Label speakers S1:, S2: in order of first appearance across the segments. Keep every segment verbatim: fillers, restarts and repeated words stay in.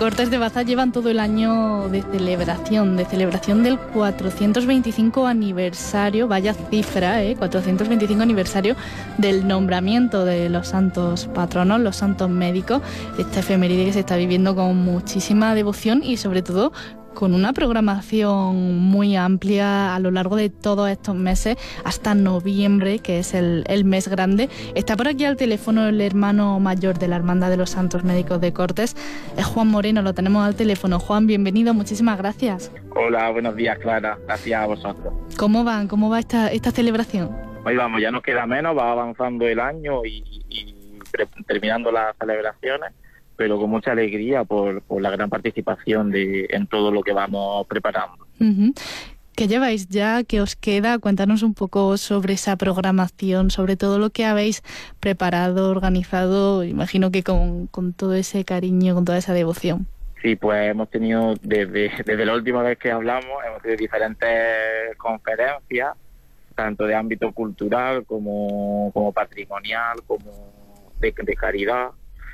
S1: Cortes de Baza llevan todo el año de celebración, de celebración del cuatrocientos veinticinco aniversario, vaya cifra, ¿eh? cuatrocientos veinticinco aniversario del nombramiento de los santos patronos, los santos médicos, esta efeméride que se está viviendo con muchísima devoción y sobre todo con una programación muy amplia a lo largo de todos estos meses, hasta noviembre, que es el, el mes grande. Está por aquí al teléfono el hermano mayor de la Hermandad de los Santos Médicos de Cortes, es Juan Moreno, lo tenemos al teléfono. Juan, bienvenido, muchísimas gracias.
S2: Hola, buenos días, Clara, gracias a vosotros.
S1: ¿Cómo van? ¿Cómo va esta, esta celebración?
S2: Ahí vamos, ya nos queda menos, va avanzando el año y, y pre- terminando las celebraciones, pero con mucha alegría por, por la gran participación de en todo lo que vamos preparando.
S1: Uh-huh. ¿Qué lleváis ya? ¿Qué os queda? Cuéntanos un poco sobre esa programación, sobre todo lo que habéis preparado, organizado, imagino que con, con todo ese cariño, con toda esa devoción.
S2: Sí, pues hemos tenido, desde, desde la última vez que hablamos, hemos tenido diferentes conferencias, tanto de ámbito cultural como, como patrimonial, como de, de caridad.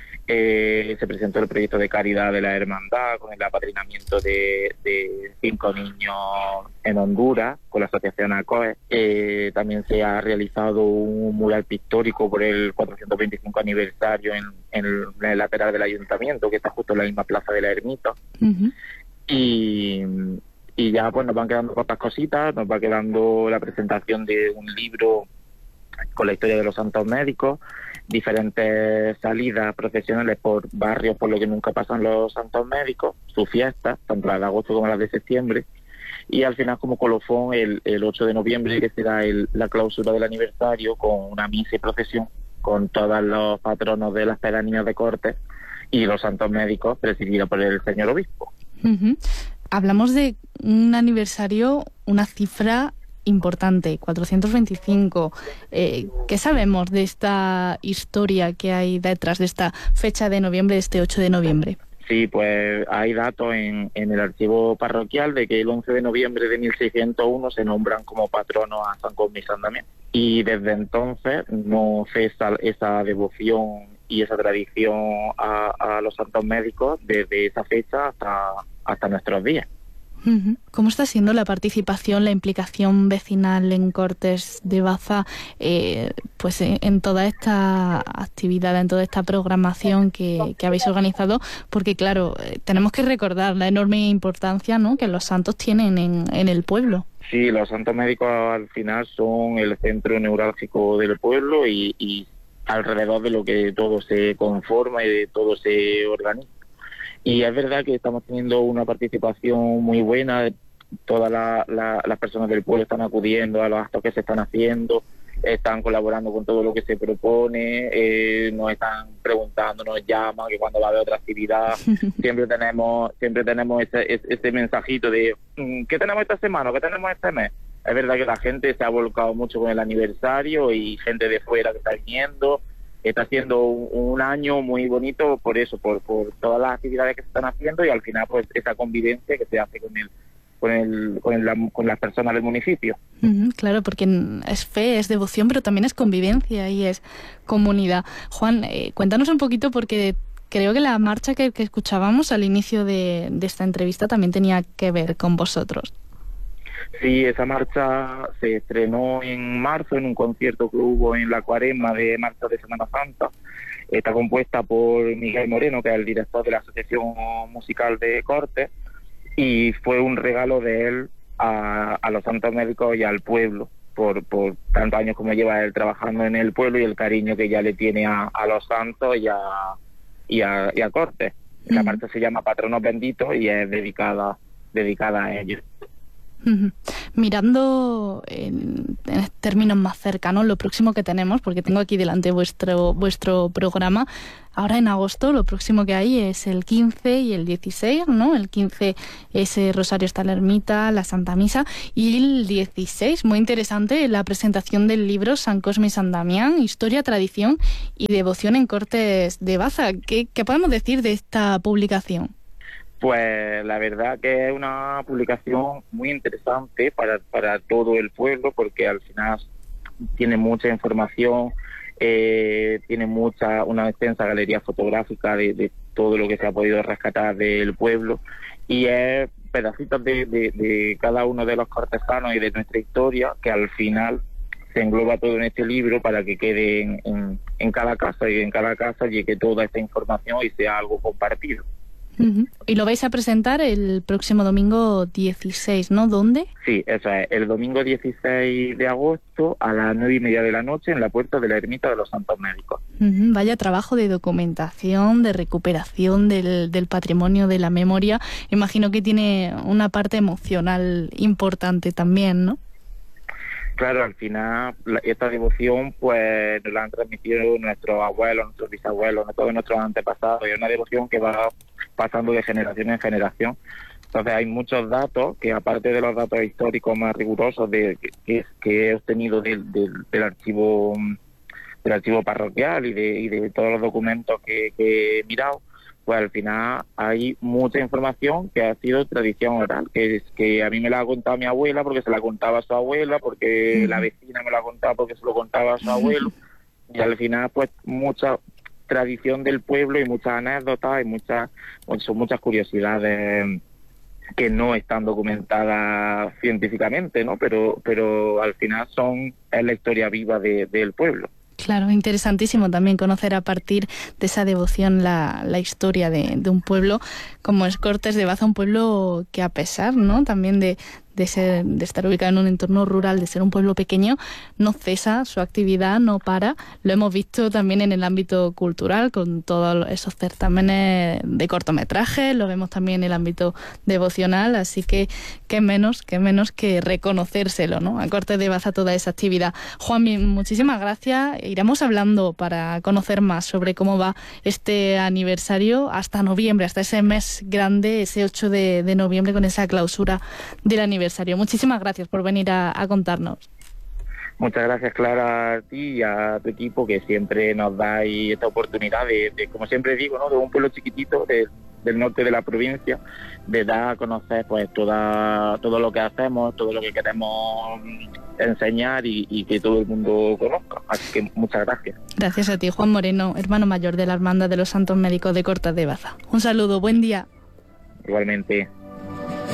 S2: Eh, se presentó el proyecto de caridad de la hermandad con el apadrinamiento de, de cinco niños en Honduras con la asociación ACOE. Eh, también se ha realizado un mural pictórico por el cuatrocientos veinticinco aniversario en, en, el, en el lateral del ayuntamiento, que está justo en la misma plaza de la ermita. Uh-huh. y, y ya pues nos van quedando otras cositas, nos va quedando la presentación de un libro con la historia de los santos médicos, diferentes salidas procesionales por barrios por lo que nunca pasan los santos médicos, sus fiestas, tanto las de agosto como las de septiembre, y al final como colofón el, el ocho de noviembre, que será el, la clausura del aniversario, con una misa y procesión con todos los patronos de las pedanías de Cortes y los santos médicos presididos por el señor obispo.
S1: Uh-huh. Hablamos de un aniversario, una cifra importante, cuatrocientos veinticinco. Eh, ¿Qué sabemos de esta historia que hay detrás de esta fecha de noviembre, de este ocho de noviembre?
S2: Sí, pues hay datos en, en el archivo parroquial de que el once de noviembre de mil seiscientos uno se nombran como patrono a San Cosme y San Damián. Y desde entonces no cesa esa devoción y esa tradición a, a los santos médicos desde esa fecha hasta, hasta nuestros días.
S1: ¿Cómo está siendo la participación, la implicación vecinal en Cortes de Baza, eh, pues en toda esta actividad, en toda esta programación que, que habéis organizado? Porque claro, tenemos que recordar la enorme importancia, ¿no?, que los santos tienen en, en el pueblo.
S2: Sí, los santos médicos al final son el centro neurálgico del pueblo y, y alrededor de lo que todo se conforma y de todo se organiza. Y es verdad que estamos teniendo una participación muy buena, todas la, la, las personas del pueblo están acudiendo a los actos que se están haciendo, están colaborando con todo lo que se propone, eh, nos están preguntando, nos llaman, que cuando va a haber otra actividad, siempre tenemos siempre tenemos ese, ese, ese mensajito de ¿qué tenemos esta semana? ¿Qué tenemos este mes? Es verdad que la gente se ha volcado mucho con el aniversario y gente de fuera que está viniendo. Está siendo un, un año muy bonito por eso, por, por todas las actividades que se están haciendo y al final pues esa convivencia que se hace con el con el con, el, con las personas del municipio.
S1: Uh-huh, claro, porque es fe, es devoción, pero también es convivencia y es comunidad. Juan, eh, cuéntanos un poquito, porque creo que la marcha que, que escuchábamos al inicio de, de esta entrevista también tenía que ver con vosotros.
S2: Sí, esa marcha se estrenó en marzo en un concierto que hubo en la Cuaresma de marcha de Semana Santa. Está compuesta por Miguel Moreno, que es el director de la Asociación Musical de Cortes, y fue un regalo de él a, a los santos médicos y al pueblo, por, por tantos años como lleva él trabajando en el pueblo y el cariño que ya le tiene a, a los santos y a, y a, y a Cortes. Mm. La marcha se llama Patronos Benditos y es dedicada, dedicada a ellos.
S1: Uh-huh. Mirando en, en términos más cercanos lo próximo que tenemos, porque tengo aquí delante vuestro vuestro programa, ahora en agosto lo próximo que hay es el quince y el dieciséis, ¿no? El quince es eh, Rosario está la Ermita, la Santa Misa, y el dieciséis, muy interesante, la presentación del libro San Cosme y San Damián, Historia, Tradición y Devoción en Cortes de Baza. ¿Qué, qué podemos decir de esta publicación?
S2: Pues la verdad que es una publicación muy interesante para, para todo el pueblo, porque al final tiene mucha información, eh, tiene mucha una extensa galería fotográfica de, de todo lo que se ha podido rescatar del pueblo, y es pedacitos de, de, de cada uno de los cortesanos y de nuestra historia que al final se engloba todo en este libro para que quede en, en, en cada casa, y en cada casa llegue toda esta información y sea algo compartido.
S1: Uh-huh. Y lo vais a presentar el próximo domingo dieciséis, ¿no? ¿Dónde?
S2: Sí, eso es, el domingo dieciséis de agosto a las nueve y media de la noche en la puerta de la Ermita de los Santos Médicos.
S1: Uh-huh. Vaya trabajo de documentación, de recuperación del, del patrimonio, de la memoria. Imagino que tiene una parte emocional importante también, ¿no?
S2: Claro, al final la, esta devoción pues nos la han transmitido nuestros abuelos, nuestros bisabuelos, todos nuestros antepasados, y es una devoción que va pasando de generación en generación. Entonces hay muchos datos que, aparte de los datos históricos más rigurosos de que, que he obtenido del, del, del archivo del archivo parroquial y de, y de todos los documentos que, que he mirado, pues al final hay mucha información que ha sido tradición oral, que es que a mí me la ha contado mi abuela porque se la contaba a su abuela, porque la vecina me la ha contado porque se lo contaba a su abuelo, y al final pues mucha tradición del pueblo y muchas anécdotas y muchas, son muchas curiosidades que no están documentadas científicamente, ¿no? Pero, pero al final son es la historia viva de, del pueblo.
S1: Claro, interesantísimo también conocer a partir de esa devoción la, la historia de, de un pueblo como es Cortes de Baza, un pueblo que, a pesar, ¿no?, también de, de, ser, de estar ubicado en un entorno rural, de ser un pueblo pequeño, no cesa su actividad, no para. Lo hemos visto también en el ámbito cultural, con todos esos certámenes de cortometrajes, lo vemos también en el ámbito devocional, así que qué menos, qué menos que reconocérselo, ¿no?, a Cortes de Baza toda esa actividad. Juanmi, muchísimas gracias. Iremos hablando para conocer más sobre cómo va este aniversario hasta noviembre, hasta ese mes grande, ese ocho de, de noviembre, con esa clausura del aniversario. Muchísimas gracias por venir a, a contarnos.
S2: Muchas gracias, Clara, a ti y a tu equipo, que siempre nos dais esta oportunidad de, de, como siempre digo, ¿no?, de un pueblo chiquitito de, del norte de la provincia, de dar a conocer pues toda, todo lo que hacemos, todo lo que queremos enseñar y, y que todo el mundo conozca. Así que muchas gracias.
S1: Gracias a ti, Juan Moreno, hermano mayor de la Hermandad de los Santos Médicos de Cortes de Baza. Un saludo, buen día.
S2: Igualmente.